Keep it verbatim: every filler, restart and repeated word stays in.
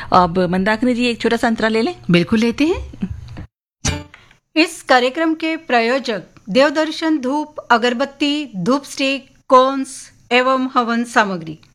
अब मंदाकिनी जी एक छोटा सा अंतरा ले लें। बिल्कुल लेते हैं। इस कार्यक्रम के प्रायोजक देवदर्शन धूप, अगरबत्ती, धूप स्टिक, कॉन्स एवं हवन सामग्री।